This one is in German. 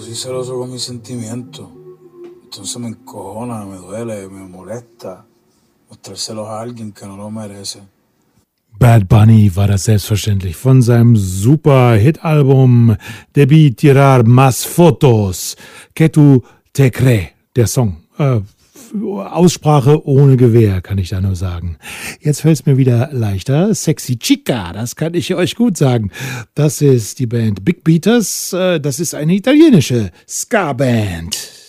soy celoso con mis sentimientos. Entonces me encojona, me duele, me molesta mostrárselos a alguien que no lo merece. Bad Bunny war das selbstverständlich von seinem Super-Hit-Album Debí tirar más fotos, que tu te cree, der Song. Aussprache ohne Gewehr, kann ich da nur sagen. Jetzt fällt es mir wieder leichter. Sexy Chica, das kann ich euch gut sagen. Das ist die Band Big Beaters, das ist eine italienische Ska-Band.